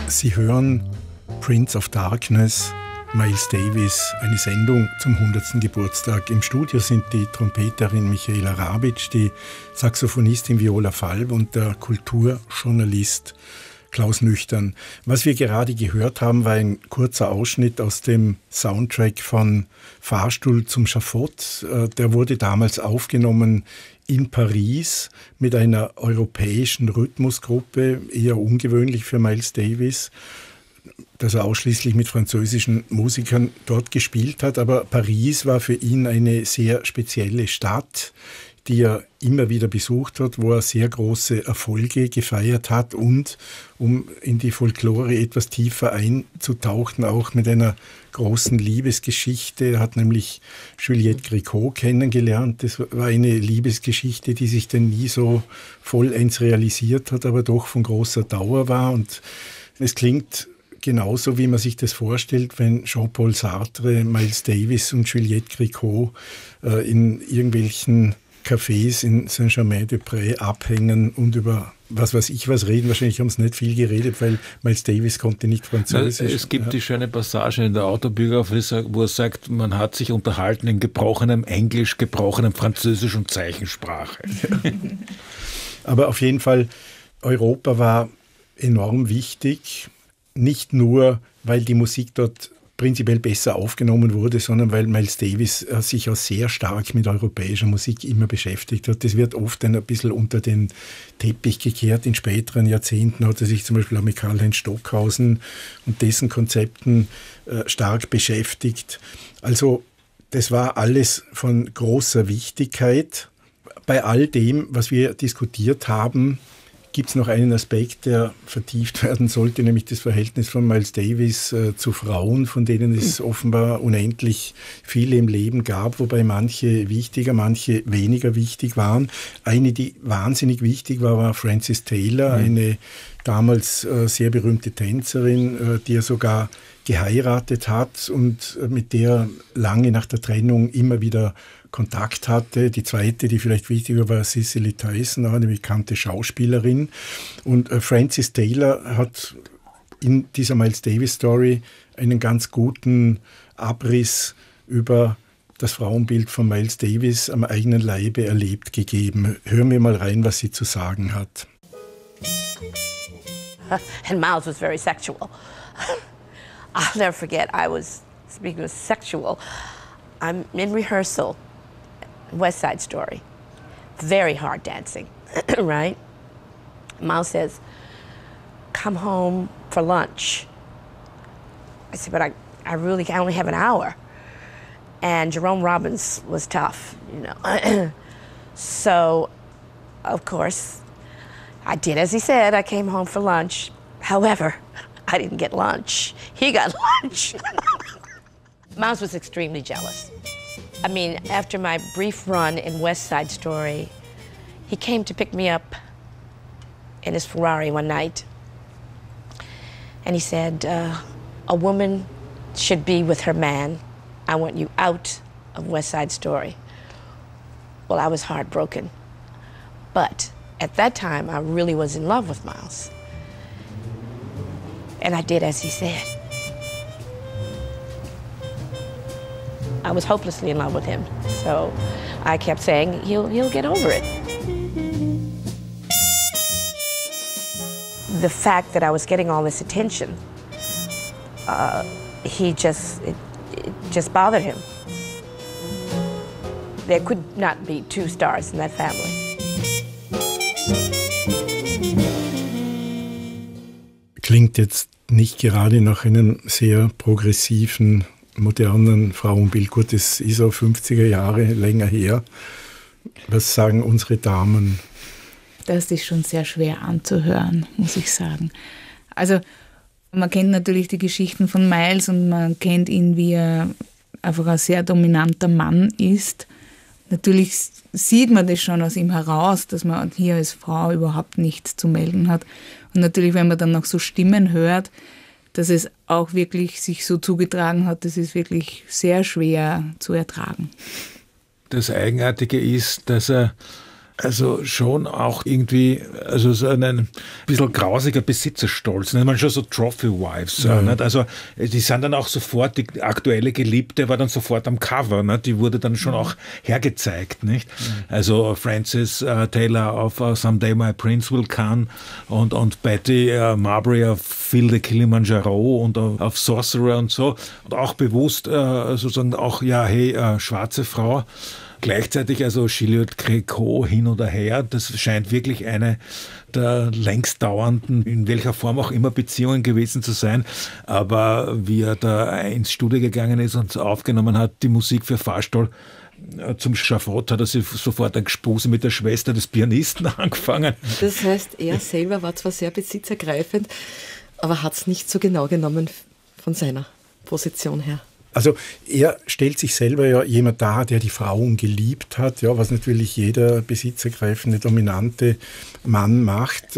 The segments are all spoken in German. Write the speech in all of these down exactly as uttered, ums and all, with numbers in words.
Sie hören Prince of Darkness, Miles Davis, eine Sendung zum hundertsten Geburtstag. Im Studio sind die Trompeterin Michaela Rabitsch, die Saxophonistin Viola Falb und der Kulturjournalist Klaus Nüchtern. Was wir gerade gehört haben, war ein kurzer Ausschnitt aus dem Soundtrack von Fahrstuhl zum Schafott. Der wurde damals aufgenommen in Paris mit einer europäischen Rhythmusgruppe, eher ungewöhnlich für Miles Davis, dass er ausschließlich mit französischen Musikern dort gespielt hat. Aber Paris war für ihn eine sehr spezielle Stadt, die er immer wieder besucht hat, wo er sehr große Erfolge gefeiert hat und, um in die Folklore etwas tiefer einzutauchen, auch mit einer großen Liebesgeschichte. Er hat nämlich Juliette Gréco kennengelernt. Das war eine Liebesgeschichte, die sich dann nie so vollends realisiert hat, aber doch von großer Dauer war. Und es klingt genauso, wie man sich das vorstellt, wenn Jean-Paul Sartre, Miles Davis und Juliette Gréco äh, in irgendwelchen Cafés in Saint-Germain-des-Prés abhängen und über was weiß ich was reden. Wahrscheinlich haben sie nicht viel geredet, weil Miles Davis konnte nicht Französisch. Es gibt ja. die schöne Passage in der Autobiografie, wo er sagt, man hat sich unterhalten in gebrochenem Englisch, gebrochenem Französisch und Zeichensprache. Ja. Aber auf jeden Fall, Europa war enorm wichtig. Nicht nur, weil die Musik dort prinzipiell besser aufgenommen wurde, sondern weil Miles Davis äh, sich auch sehr stark mit europäischer Musik immer beschäftigt hat. Das wird oft ein bisschen unter den Teppich gekehrt. In späteren Jahrzehnten hat er sich zum Beispiel auch mit Karl-Heinz Stockhausen und dessen Konzepten äh, stark beschäftigt. Also das war alles von großer Wichtigkeit. Bei all dem, was wir diskutiert haben, gibt es noch einen Aspekt, der vertieft werden sollte, nämlich das Verhältnis von Miles Davis äh, zu Frauen, von denen es offenbar unendlich viele im Leben gab, wobei manche wichtiger, manche weniger wichtig waren. Eine, die wahnsinnig wichtig war, war Frances Taylor, mhm. eine damals äh, sehr berühmte Tänzerin, äh, die er sogar geheiratet hat und äh, mit der er lange nach der Trennung immer wieder Kontakt hatte. Die zweite, die vielleicht wichtiger war, Cicely Tyson, eine bekannte Schauspielerin. Und äh, Frances Taylor hat in dieser Miles Davis Story einen ganz guten Abriss über das Frauenbild von Miles Davis am eigenen Leibe erlebt gegeben. Hören wir mal rein, was sie zu sagen hat. And Miles was very sexual. I'll never forget, I was, speaking of sexual, I'm in rehearsal, West Side Story, very hard dancing, right? Miles says, come home for lunch. I said, but I, I really I only have an hour. And Jerome Robbins was tough, you know. So, of course, I did as he said. I came home for lunch. However, I didn't get lunch. He got lunch. Miles was extremely jealous. I mean, after my brief run in West Side Story, he came to pick me up in his Ferrari one night. And he said, uh, a woman should be with her man. I want you out of West Side Story. Well, I was heartbroken. But at that time, I really was in love with Miles. And I did as he said. I was hopelessly in love with him. So I kept saying, he'll, he'll get over it. The fact that I was getting all this attention, uh, he just, it, it just bothered him. There could not be two stars in that family. Klingt jetzt nicht gerade nach einem sehr progressiven, modernen Frauenbild. Gut, das ist auch fünfziger Jahre länger her. Was sagen unsere Damen? Das ist schon sehr schwer anzuhören, muss ich sagen. Also man kennt natürlich die Geschichten von Miles und man kennt ihn, wie er einfach ein sehr dominanter Mann ist. Natürlich sieht man das schon aus ihm heraus, dass man hier als Frau überhaupt nichts zu melden hat. Und natürlich, wenn man dann noch so Stimmen hört, dass es auch wirklich sich so zugetragen hat, das ist wirklich sehr schwer zu ertragen. Das Eigenartige ist, dass er Also schon auch irgendwie, also so ein bisschen grausiger Besitzerstolz. Nennt man schon so Trophy-Wives. Ja. Nicht? Also die sind dann auch sofort, die aktuelle Geliebte war dann sofort am Cover. Nicht? Die wurde dann schon auch hergezeigt. Nicht? Mhm. Also Frances uh, Taylor auf uh, Someday My Prince Will Come und, und Betty uh, Marbury auf Phil the Kilimanjaro und uh, auf Sorcerer und so. Und auch bewusst uh, sozusagen auch, ja, hey, uh, schwarze Frau. Gleichzeitig also Gilliot Gréco hin oder her, das scheint wirklich eine der längst dauernden, in welcher Form auch immer, Beziehungen gewesen zu sein. Aber wie er da ins Studio gegangen ist und aufgenommen hat, die Musik für Fahrstuhl, zum Schafott hat er sich sofort ein Gespose mit der Schwester des Pianisten angefangen. Das heißt, er selber war zwar sehr besitzergreifend, aber hat es nicht so genau genommen von seiner Position her. Also er stellt sich selber ja jemand dar, der die Frauen geliebt hat, ja, was natürlich jeder besitzergreifende, dominante Mann macht.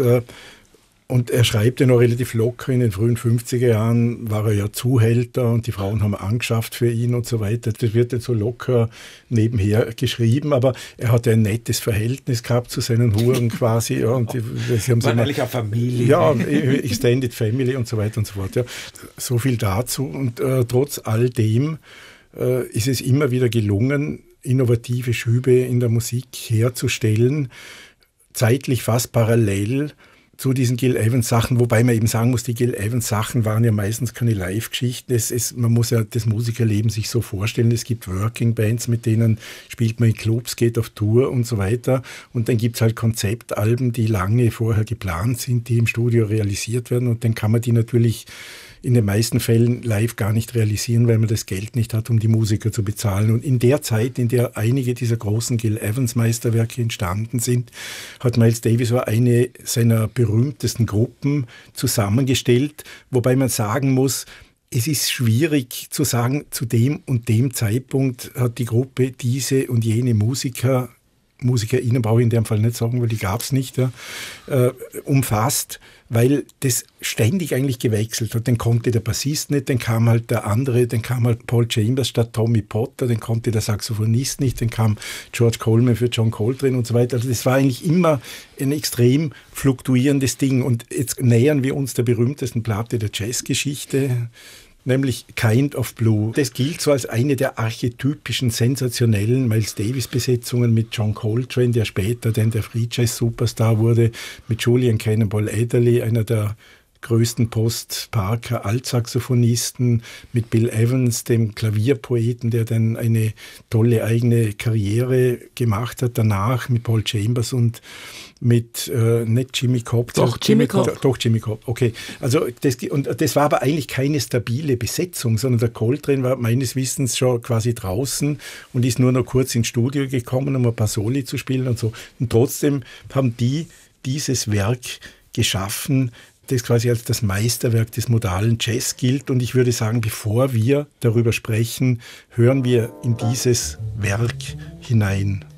Und er schreibt ja noch relativ locker, in den frühen fünfziger Jahren war er ja Zuhälter und die Frauen haben angeschafft für ihn und so weiter. Das wird jetzt so locker nebenher geschrieben, aber er hat ja ein nettes Verhältnis gehabt zu seinen Huren quasi. Ja, und die, sie haben war eigentlich eine Familie. Ja, Extended Family und so weiter und so fort. Ja. So viel dazu. Und äh, trotz all dem äh, ist es immer wieder gelungen, innovative Schübe in der Musik herzustellen, zeitlich fast parallel zu diesen Gil Evans Sachen, wobei man eben sagen muss, die Gil Evans Sachen waren ja meistens keine Live-Geschichten. Es, es, man muss ja das Musikerleben sich so vorstellen, es gibt Working Bands, mit denen spielt man in Clubs, geht auf Tour und so weiter. Und dann gibt es halt Konzeptalben, die lange vorher geplant sind, die im Studio realisiert werden. Und dann kann man die natürlich in den meisten Fällen live gar nicht realisieren, weil man das Geld nicht hat, um die Musiker zu bezahlen. Und in der Zeit, in der einige dieser großen Gil Evans Meisterwerke entstanden sind, hat Miles Davis so eine seiner berühmtesten Gruppen zusammengestellt, wobei man sagen muss, es ist schwierig zu sagen, zu dem und dem Zeitpunkt hat die Gruppe diese und jene Musiker, MusikerInnen brauche ich in dem Fall nicht sagen, weil die gab es nicht, ja, äh, umfasst, weil das ständig eigentlich gewechselt hat. Dann konnte der Bassist nicht, dann kam halt der andere, dann kam halt Paul Chambers statt Tommy Potter, dann konnte der Saxophonist nicht, dann kam George Coleman für John Coltrane und so weiter. Also das war eigentlich immer ein extrem fluktuierendes Ding. Und jetzt nähern wir uns der berühmtesten Platte der Jazzgeschichte, nämlich Kind of Blue. Das gilt so als eine der archetypischen, sensationellen Miles Davis-Besetzungen mit John Coltrane, der später dann der Free Jazz Superstar wurde, mit Julian Cannonball Adderley, einer der größten Post-Parker-Altsaxophonisten, mit Bill Evans, dem Klavierpoeten, der dann eine tolle eigene Karriere gemacht hat danach, mit Paul Chambers und mit, äh, nicht Jimmy Cobb. Doch, Jimmy Cobb. Doch, Jimmy Cobb, okay. Also das, und das war aber eigentlich keine stabile Besetzung, sondern der Coltrane war meines Wissens schon quasi draußen und ist nur noch kurz ins Studio gekommen, um ein paar Soli zu spielen und so. Und trotzdem haben die dieses Werk geschaffen, das quasi als das Meisterwerk des modalen Jazz gilt. Und ich würde sagen, bevor wir darüber sprechen, hören wir in dieses Werk hinein.